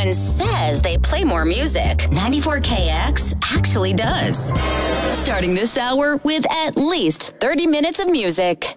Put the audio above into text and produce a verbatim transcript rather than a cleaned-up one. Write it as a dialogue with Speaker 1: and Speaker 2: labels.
Speaker 1: everyone says they play more music, ninety-four K X actually does. Starting this hour with at least thirty minutes of music.